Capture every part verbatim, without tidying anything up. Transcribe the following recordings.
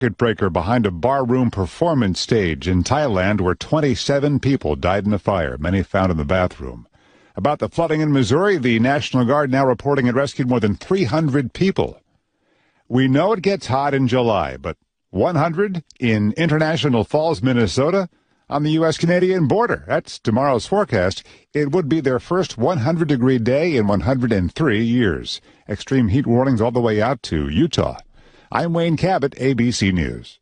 Circuit breaker behind a barroom performance stage in Thailand where twenty-seven people died in a fire, many found in the bathroom. About the flooding in Missouri, the National Guard now reporting it rescued more than three hundred people. We know it gets hot in July, but one hundred in International Falls, Minnesota, on the U S Canadian border. That's tomorrow's forecast. It would be their first one hundred degree day in one hundred three years. Extreme heat warnings all the way out to Utah. I'm Wayne Cabot, A B C News.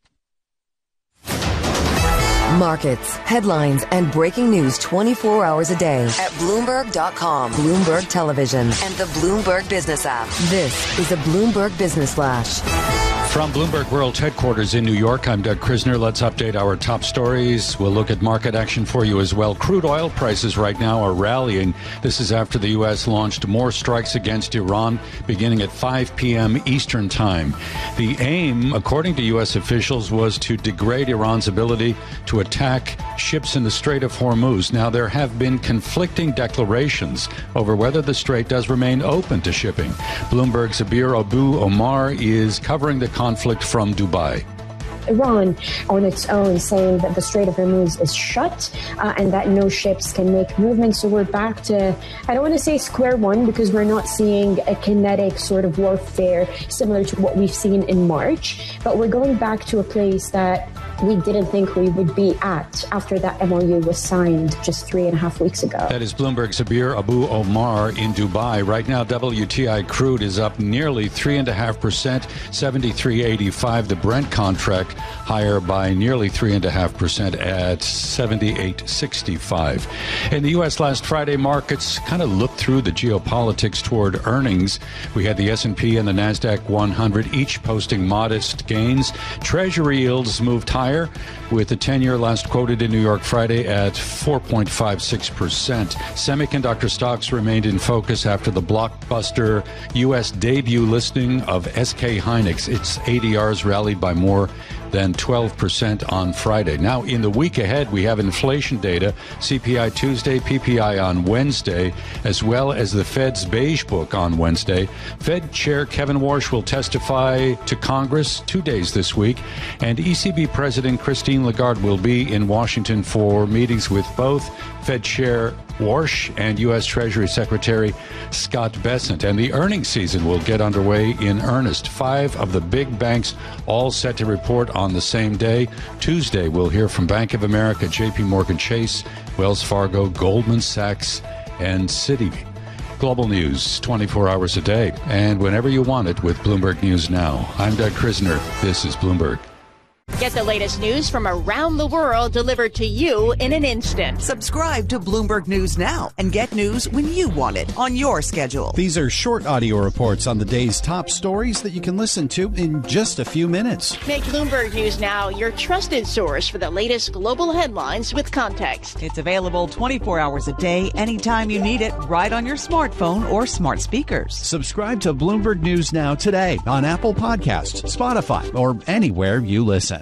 Markets, headlines, and breaking news twenty-four hours a day at Bloomberg dot com, Bloomberg Television, and the Bloomberg Business app. This is a Bloomberg Business Flash. From Bloomberg World Headquarters in New York, I'm Doug Krisner. Let's update our top stories. We'll look at market action for you as well. Crude oil prices right now are rallying. This is after the U S launched more strikes against Iran beginning at five p.m. Eastern Time. The aim, according to U S officials, was to degrade Iran's ability to attack ships in the Strait of Hormuz. Now, there have been conflicting declarations over whether the strait does remain open to shipping. Bloomberg's Abir Abu Omar is covering the conflict from Dubai. Iran on its own saying that the Strait of Hormuz is shut uh, and that no ships can make movement. So we're back to, I don't want to say square one, because we're not seeing a kinetic sort of warfare similar to what we've seen in March, but we're going back to a place that we didn't think we would be at after that M O U was signed just three and a half weeks ago. That is Bloomberg's Abir Abu Omar in Dubai. Right now, W T I crude is up nearly three point five percent, seventy-three eighty-five. The Brent contract higher by nearly three point five percent at seventy-eight sixty-five. In the U S last Friday, markets kind of looked through the geopolitics toward earnings. We had the S and P and the NASDAQ one hundred each posting modest gains. Treasury yields moved higher, with the ten-year last quoted in New York Friday at four point five six percent. Semiconductor stocks remained in focus after the blockbuster U S debut listing of S K Hynix. Its A D Rs rallied by more than twelve percent on Friday. Now, in the week ahead, we have inflation data, C P I Tuesday, P P I on Wednesday, as well as the Fed's Beige Book on Wednesday. Fed Chair Kevin Warsh will testify to Congress two days this week, and E C B President Christine Lagarde will be in Washington for meetings with both Fed Chair Warsh and U S Treasury Secretary Scott Bessent. And the earnings season will get underway in earnest. Five of the big banks all set to report on the same day. Tuesday, we'll hear from Bank of America, J P Morgan Chase, Wells Fargo, Goldman Sachs, and Citi. Global news twenty-four hours a day and whenever you want it with Bloomberg News Now. I'm Doug Krisner. This is Bloomberg. Get the latest news from around the world delivered to you in an instant. Subscribe to Bloomberg News Now and get news when you want it on your schedule. These are short audio reports on the day's top stories that you can listen to in just a few minutes. Make Bloomberg News Now your trusted source for the latest global headlines with context. It's available twenty-four hours a day, anytime you need it, right on your smartphone or smart speakers. Subscribe to Bloomberg News Now today on Apple Podcasts, Spotify, or anywhere you listen.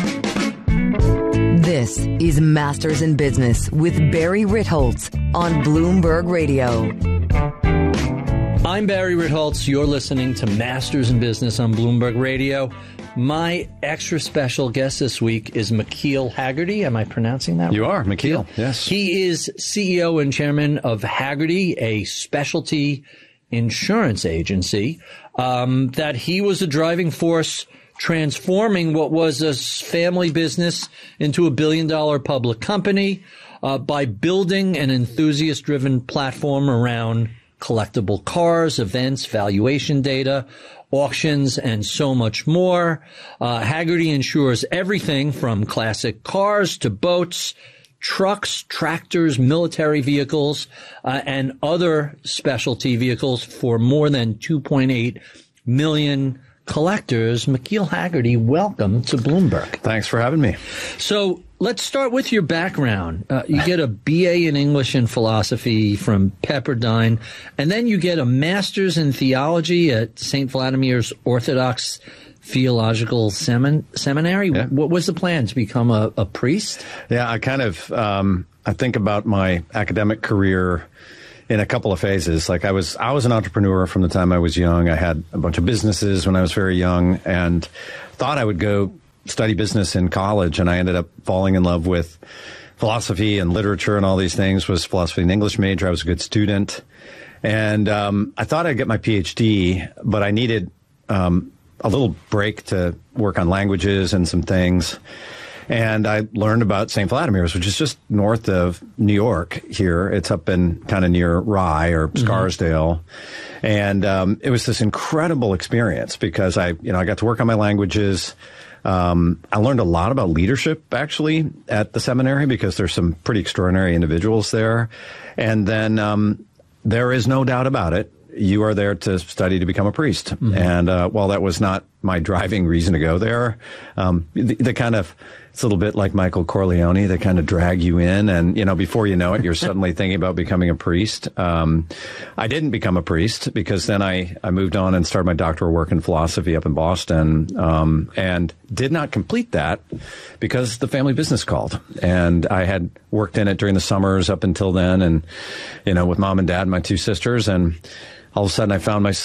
This is Masters in Business with Barry Ritholtz on Bloomberg Radio. I'm Barry Ritholtz. You're listening to Masters in Business on Bloomberg Radio. My extra special guest this week is McKeel Hagerty. Am I pronouncing that right? You are, McKeel, yes. He is C E O and chairman of Hagerty, a specialty insurance agency, um, that he was a driving force transforming what was a family business into a billion-dollar public company uh, by building an enthusiast-driven platform around collectible cars, events, valuation data, auctions, and so much more. Uh, Hagerty insures everything from classic cars to boats, trucks, tractors, military vehicles, uh, and other specialty vehicles for more than two point eight million collectors. McKeel Hagerty, welcome to Bloomberg. Thanks for having me. So let's start with your background. Uh, you get a B A in English and philosophy from Pepperdine, and then you get a master's in theology at Saint Vladimir's Orthodox Theological Semin- Seminary. Yeah. What was the plan, to become a, a priest? Yeah, I kind of, um, I think about my academic career in a couple of phases. Like I was, I was an entrepreneur from the time I was young. I had a bunch of businesses when I was very young and thought I would go study business in college, and I ended up falling in love with philosophy and literature and all these things. Was philosophy and English major. I was a good student. And um, I thought I'd get my P H D, but I needed um, a little break to work on languages and some things. And I learned about Saint Vladimir's, which is just north of New York here. It's up in kind of near Rye or Scarsdale. Mm-hmm. And um, it was this incredible experience because I, you know, I got to work on my languages. Um, I learned a lot about leadership, actually, at the seminary because there's some pretty extraordinary individuals there. And then um, there is no doubt about it. You are there to study to become a priest. Mm-hmm. And uh, while that was not my driving reason to go there, um, the, the kind of, it's a little bit like Michael Corleone. They kind of drag you in. And, you know, before you know it, you're suddenly thinking about becoming a priest. Um, I didn't become a priest because then I, I moved on and started my doctoral work in philosophy up in Boston, um, and did not complete that because the family business called. And I had worked in it during the summers up until then and, you know, with mom and dad and my two sisters. And all of a sudden I found myself